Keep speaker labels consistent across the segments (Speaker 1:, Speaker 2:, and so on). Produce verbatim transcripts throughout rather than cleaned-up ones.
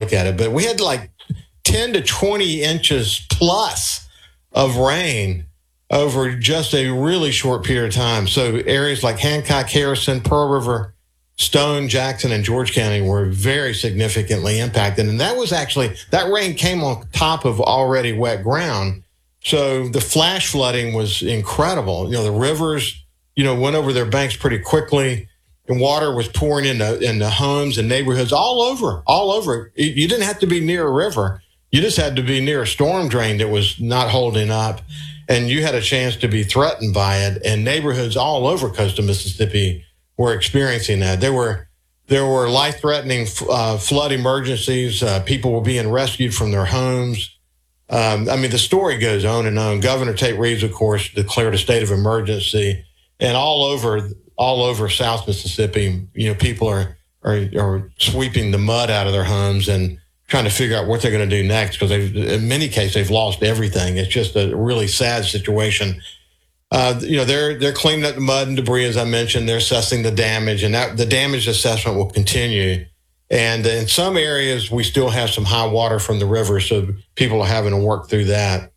Speaker 1: look at it. But we had like ten to twenty inches plus of rain over just a really short period of time. So areas like Hancock, Harrison, Pearl River, Stone, Jackson, and George County were very significantly impacted. And that was actually, that rain came on top of already wet ground. So the flash flooding was incredible. You know, the rivers, you know, went over their banks pretty quickly. And water was pouring into, into homes and neighborhoods all over, all over. You didn't have to be near a river. You just had to be near a storm drain that was not holding up. And you had a chance to be threatened by it. And neighborhoods all over coastal Mississippi were experiencing that. There were there were life-threatening uh, flood emergencies. Uh, people were being rescued from their homes. Um, I mean, the story goes on and on. Governor Tate Reeves, of course, declared a state of emergency, and all over all over South Mississippi, you know, people are are, are sweeping the mud out of their homes and trying to figure out what they're going to do next, because in many cases they've lost everything. It's just a really sad situation. Uh, you know, they're they're cleaning up the mud and debris, as I mentioned. They're assessing the damage, and that the damage assessment will continue. And in some areas, we still have some high water from the river, so people are having to work through that.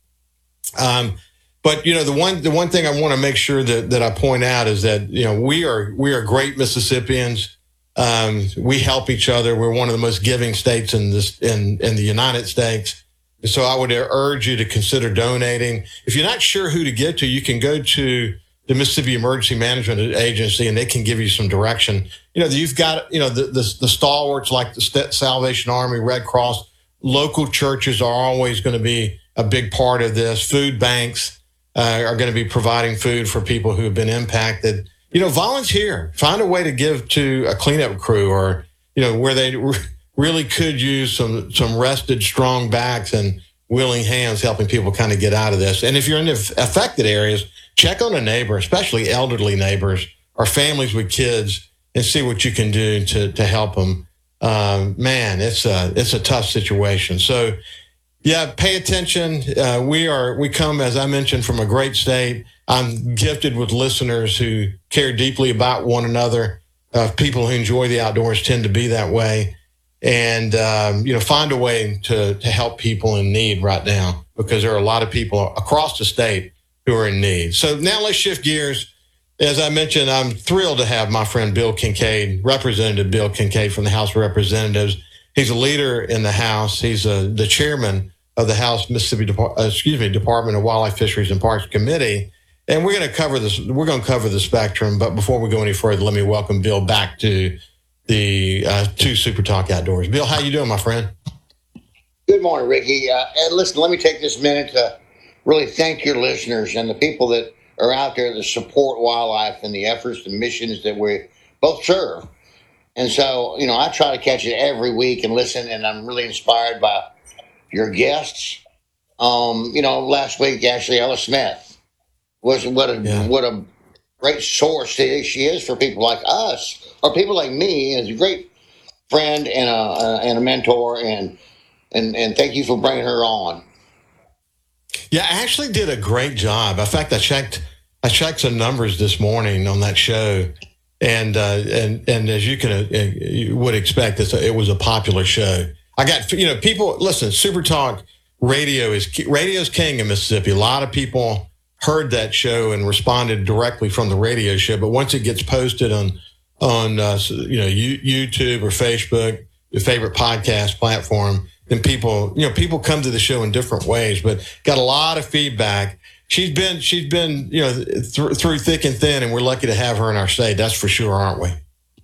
Speaker 1: Um, but you know, the one the one thing I want to make sure that that I point out is that you know we are we are great Mississippians. Um, we help each other. We're one of the most giving states in this in in the United States. So I would urge you to consider donating. If you're not sure who to get to, you can go to the Mississippi Emergency Management Agency, and they can give you some direction. You know, you've got, you know, the, the, the stalwarts like the Salvation Army, Red Cross. Local churches are always going to be a big part of this. Food banks uh, are going to be providing food for people who have been impacted. You know, volunteer. Find a way to give to a cleanup crew, or, you know, where they really could use some some rested, strong backs and willing hands helping people kind of get out of this. And if you're in the affected areas, check on a neighbor, especially elderly neighbors or families with kids, and see what you can do to to help them. Um, man, it's a it's a tough situation. So, yeah, pay attention. Uh, we are we come, as I mentioned, from a great state. I'm gifted with listeners who care deeply about one another. Uh, people who enjoy the outdoors tend to be that way. And, um, you know, find a way to, to help people in need right now, because there are a lot of people across the state who are in need. So now let's shift gears. As I mentioned, I'm thrilled to have my friend Bill Kincaid, Representative Bill Kincaid from the House of Representatives. He's a leader in the House. He's a, the chairman of the House Mississippi, Depart- uh, excuse me, Department of Wildlife, Fisheries, and Parks Committee. And we're going to cover this. We're going to cover the spectrum. But before we go any further, let me welcome Bill back to the uh, to Super Talk Outdoors. Bill, how you doing, my friend?
Speaker 2: Good morning, Ricky. Uh, and listen, let me take this minute to really thank your listeners and the people that are out there that support wildlife and the efforts and missions that we both serve. And so, you know, I try to catch it every week and listen, and I'm really inspired by your guests. Um, you know, last week, Ashley Ellis Smith was what a yeah. what a great source she is for people like us, or people like me, as a great friend and a and a mentor, and and and thank you for bringing her on.
Speaker 1: Yeah, Ashley did a great job. In fact, I checked I checked some numbers this morning on that show, and uh, and and as you can uh, you would expect, it's a, it was a popular show. I got you know people listen. Super Talk Radio is radio's king in Mississippi. A lot of people heard that show and responded directly from the radio show. But once it gets posted on, on uh, you know, YouTube or Facebook, your favorite podcast platform, then people, you know, people come to the show in different ways. But got a lot of feedback. She's been, she's been, you know, th- through thick and thin, and we're lucky to have her in our state. That's for sure, aren't we?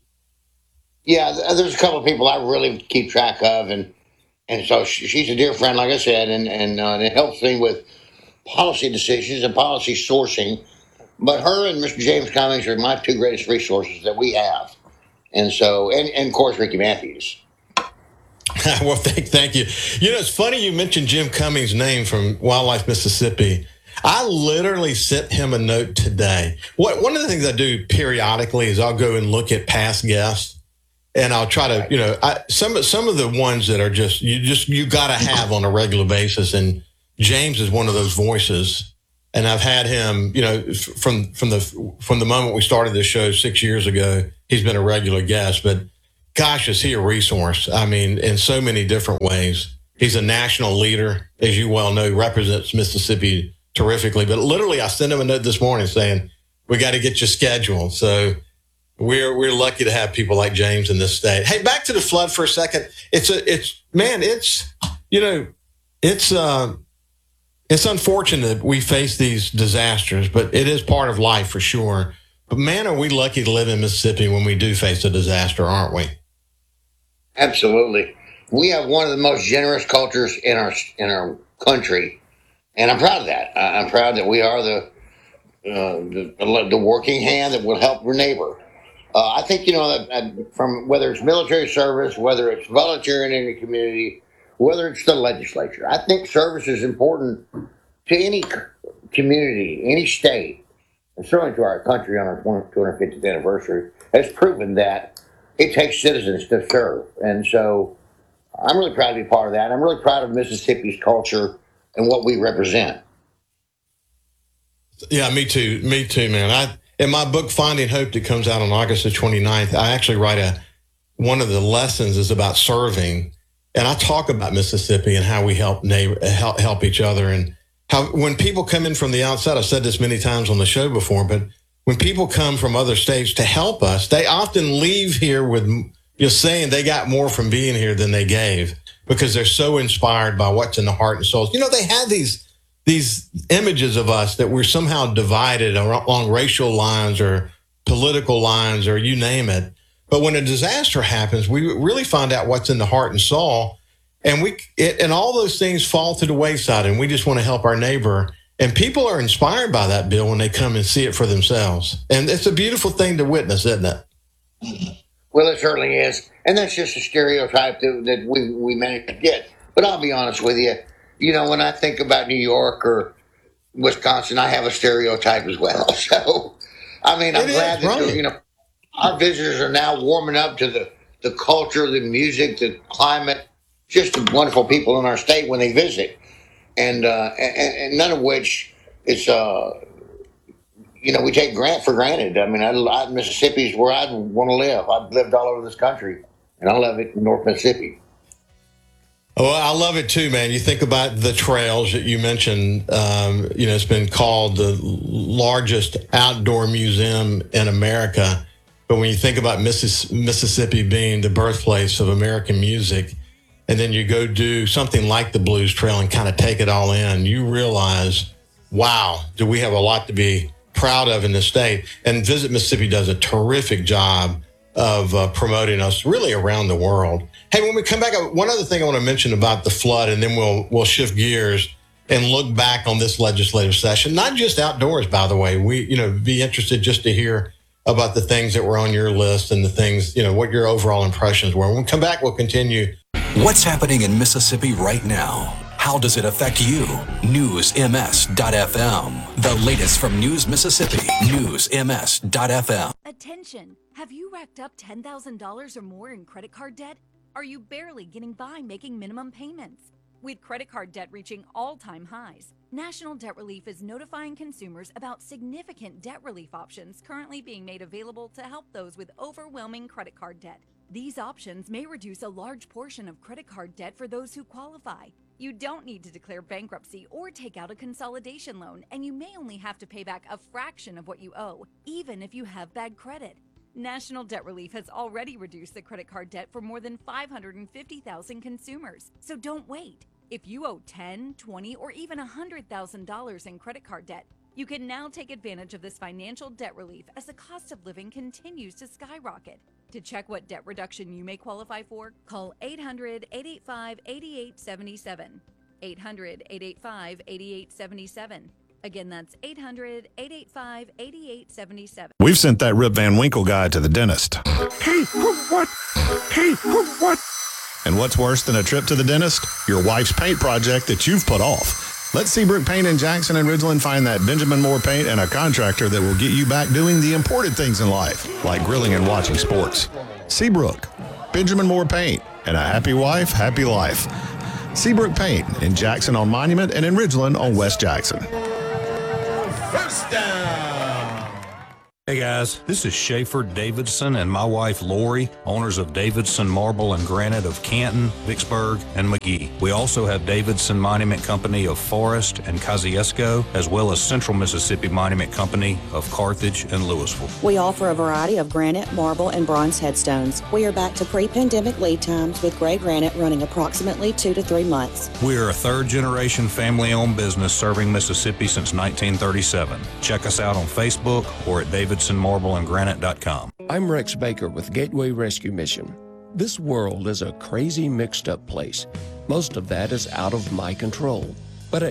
Speaker 2: Yeah, there's a couple of people I really keep track of, and and so she's a dear friend, like I said, and and, uh, and it helps me with policy decisions and policy sourcing. But her and Mister James Cummings are my two greatest resources that we have. And so, and, and of course, Ricky Matthews.
Speaker 1: Well, thank, thank you. You know, it's funny you mentioned Jim Cummings' name from Wildlife Mississippi. I literally sent him a note today. What, one of the things I do periodically is I'll go and look at past guests, and I'll try to, you know, I, some, some of the ones that are just, you just, you got to have on a regular basis. And James is one of those voices, and I've had him, you know, from from the from the moment we started this show six years ago. He's been a regular guest. But gosh, is he a resource? I mean, in so many different ways. He's a national leader, as you well know, represents Mississippi terrifically. But literally, I sent him a note this morning saying, we got to get you scheduled. So we're we're lucky to have people like James in this state. Hey, back to the flood for a second. It's a it's man, it's you know, it's uh it's unfortunate we face these disasters, but it is part of life for sure. But man, are we lucky to live in Mississippi when we do face a disaster, aren't we?
Speaker 2: Absolutely. We have one of the most generous cultures in our in our country, and I'm proud of that. I'm proud that we are the uh, the, the working hand that will help your neighbor. Uh, I think you know that from whether it's military service, whether it's volunteering in the community, whether it's the legislature, I think service is important to any community, any state, and certainly to our country on our two hundred fiftieth anniversary has proven that it takes citizens to serve, and so. I'm really proud to be part of that. I'm really proud of Mississippi's culture and what we represent.
Speaker 1: Yeah, me too. Me too, man. I in my book, Finding Hope, that comes out on August the twenty-ninth, I actually write a, one of the lessons is about serving. And I talk about Mississippi and how we help neighbor, help, help each other. And how when people come in from the outside, I've said this many times on the show before, but when people come from other states to help us, they often leave here with you're saying they got more from being here than they gave because they're so inspired by what's in the heart and souls. You know, they have these these images of us that we're somehow divided along racial lines or political lines or you name it. But when a disaster happens, we really find out what's in the heart and soul. And we it, and all those things fall to the wayside, and we just want to help our neighbor. And people are inspired by that, Bill, when they come and see it for themselves. And it's a beautiful thing to witness, isn't it?
Speaker 2: Well, it certainly is. And that's just a stereotype that, that we, we managed to get. But I'll be honest with you. You know, when I think about New York or Wisconsin, I have a stereotype as well. So, I mean, I'm
Speaker 1: it
Speaker 2: glad
Speaker 1: is,
Speaker 2: that,
Speaker 1: right.
Speaker 2: you know, our visitors are now warming up to the, the culture, the music, the climate, just the wonderful people in our state when they visit. And, uh, and, and none of which is... Uh, You know, we take grant for granted. I mean, I, I, Mississippi is where I want to live. I've lived all over this country, and I love it in North Mississippi.
Speaker 1: Oh, I love it too, man. You think about the trails that you mentioned. Um, you know, it's been called the largest outdoor museum in America. But when you think about Missis- Mississippi being the birthplace of American music, and then you go do something like the Blues Trail and kind of take it all in, you realize, wow, do we have a lot to be proud of in the state. And Visit Mississippi does a terrific job of uh, promoting us really around the world. Hey, when we come back, one other thing I want to mention about the flood, and then we'll we'll shift gears and look back on this legislative session, not just outdoors, by the way. We, you know, be interested just to hear about the things that were on your list and the things, you know, what your overall impressions were. When we come back, we'll continue.
Speaker 3: What's happening in Mississippi right now? How does it affect you? News M S dot F M. The latest from News Mississippi. News M S dot F M.
Speaker 4: Attention! Have you racked up ten thousand dollars or more in credit card debt? Are you barely getting by making minimum payments? With credit card debt reaching all-time highs, National Debt Relief is notifying consumers about significant debt relief options currently being made available to help those with overwhelming credit card debt. These options may reduce a large portion of credit card debt for those who qualify. You don't need to declare bankruptcy or take out a consolidation loan, and you may only have to pay back a fraction of what you owe, even if you have bad credit. National Debt Relief has already reduced the credit card debt for more than five hundred fifty thousand consumers, so don't wait. If you owe ten, twenty, or even one hundred thousand dollars in credit card debt, you can now take advantage of this financial debt relief as the cost of living continues to skyrocket. To check what debt reduction you may qualify for, call eight hundred, eight eight five, eight eight seven seven. eight hundred, eight eight five, eight eight seven seven. Again, that's eight hundred, eight eight five, eight eight seven seven.
Speaker 5: We've sent that Rip Van Winkle guy to the dentist.
Speaker 6: Hey, what? Hey, what?
Speaker 5: And what's worse than a trip to the dentist? Your wife's paint project that you've put off. Let Seabrook Paint in Jackson and Ridgeland find that Benjamin Moore Paint and a contractor that will get you back doing the important things in life, like grilling and watching sports. Seabrook, Benjamin Moore Paint, and a happy wife, happy life. Seabrook Paint in Jackson on Monument and in Ridgeland on West Jackson.
Speaker 6: First down.
Speaker 7: Hey guys, this is Schaefer Davidson and my wife Lori, owners of Davidson Marble and Granite of Canton, Vicksburg, and McGee. We also have Davidson Monument Company of Forest and Kosciuszko, as well as Central Mississippi Monument Company of Carthage and Louisville.
Speaker 8: We offer a variety of granite, marble, and bronze headstones. We are back to pre-pandemic lead times with gray granite running approximately two to three months.
Speaker 7: We are a third-generation family-owned business serving Mississippi since nineteen thirty-seven. Check us out on Facebook or at davidson marble and granite dot com.
Speaker 9: I'm Rex Baker with Gateway Rescue Mission. This world is a crazy, mixed-up place. Most of that is out of my control.